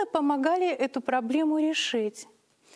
колонны помогали эту проблему решить.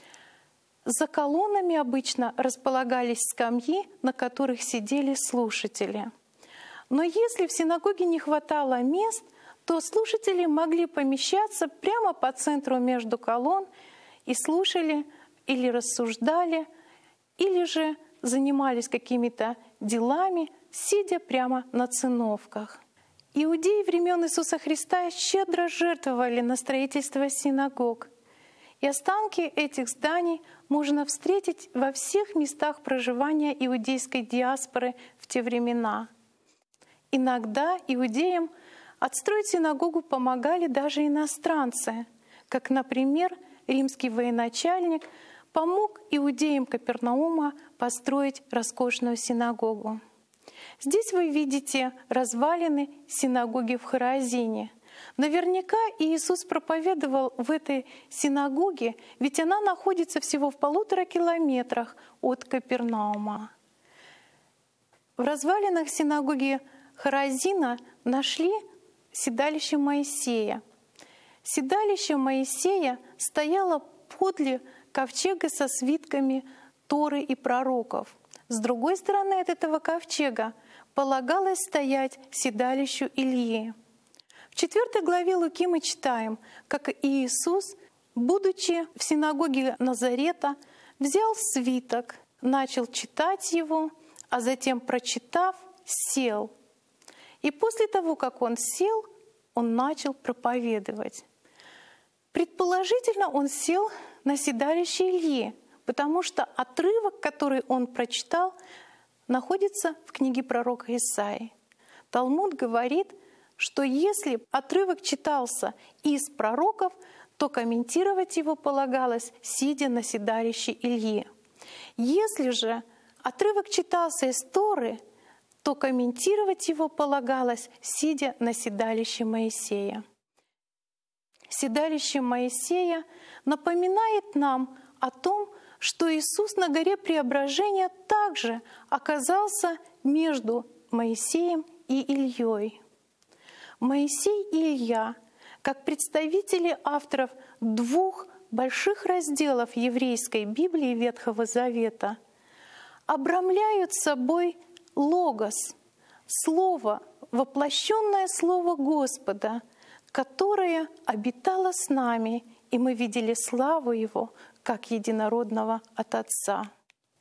За колоннами обычно располагались скамьи, на которых сидели слушатели. Но если в синагоге не хватало мест, то слушатели могли помещаться прямо по центру между колонн и слушали или рассуждали, или же занимались какими-то делами, сидя прямо на циновках. Иудеи времен Иисуса Христа щедро жертвовали на строительство синагог, и останки этих зданий можно встретить во всех местах проживания иудейской диаспоры в те времена. Иногда иудеям отстроить синагогу помогали даже иностранцы, как, например, римский военачальник помог иудеям Капернаума построить роскошную синагогу. Здесь вы видите развалины синагоги в Хоразине. Наверняка Иисус проповедовал в этой синагоге, ведь она находится всего в 1,5 километрах от Капернаума. В развалинах синагоги Хоразина нашли седалище Моисея. Седалище Моисея стояло подле ковчега со свитками Торы и пророков. С другой стороны от этого ковчега полагалось стоять седалищу Ильи. В 4 главе Луки мы читаем, как Иисус, будучи в синагоге Назарета, взял свиток, начал читать его, а затем, прочитав, сел. И после того, как он сел, он начал проповедовать. Предположительно, он сел на седалище Ильи, потому что отрывок, который он прочитал, находится в книге пророка Исаии. Талмуд говорит, что если отрывок читался из пророков, то комментировать его полагалось, сидя на седалище Ильи. Если же отрывок читался из Торы, то комментировать его полагалось, сидя на седалище Моисея. Седалище Моисея напоминает нам о том, что Иисус на горе Преображения также оказался между Моисеем и Ильей. Моисей и Илья, как представители авторов 2 больших разделов еврейской Библии Ветхого Завета, обрамляют собой Логос, Слово, воплощенное Слово Господа, которое обитало с нами, и мы видели славу Его, как единородного от Отца.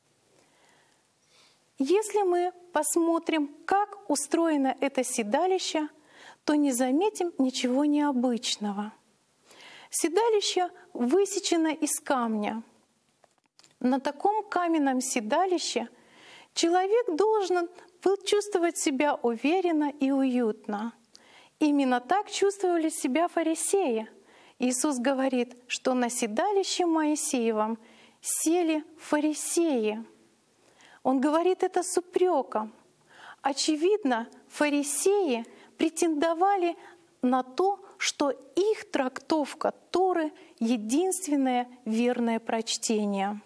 Если мы посмотрим, как устроено это седалище, то не заметим ничего необычного. Седалище высечено из камня. На таком каменном седалище человек должен был чувствовать себя уверенно и уютно. Именно так чувствовали себя фарисеи. Иисус говорит, что на седалище Моисеевом сели фарисеи. Он говорит это с упреком. Очевидно, фарисеи претендовали на то, что их трактовка Торы — единственное верное прочтение.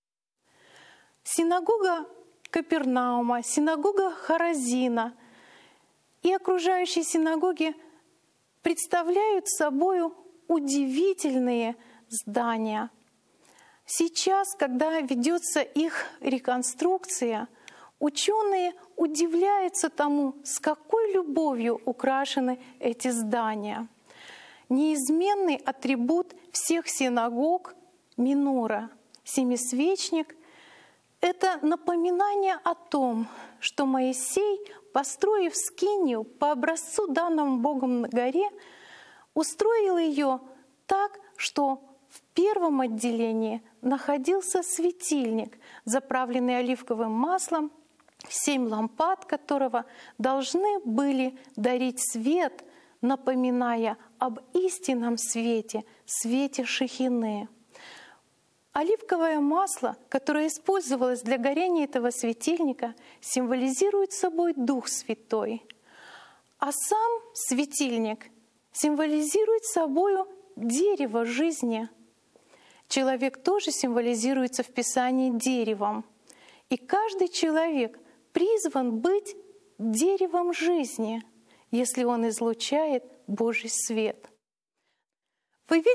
Синагога Капернаума, синагога Хоразина и окружающие синагоги представляют собою удивительные здания. Сейчас, когда ведется их реконструкция, ученые удивляются тому, с какой любовью украшены эти здания. Неизменный атрибут всех синагог — минора, семисвечник — это напоминание о том, что Моисей, построив скинию по образцу, данному Богом на горе, устроил ее так, что в первом отделении находился светильник, заправленный оливковым маслом, 7 лампад которого должны были дарить свет, напоминая об истинном свете, свете Шехины. Оливковое масло, которое использовалось для горения этого светильника, символизирует собой Дух Святой, а сам светильник символизирует собою дерево жизни. Человек тоже символизируется в Писании деревом. И каждый человек призван быть деревом жизни, если он излучает Божий свет. Вы видите,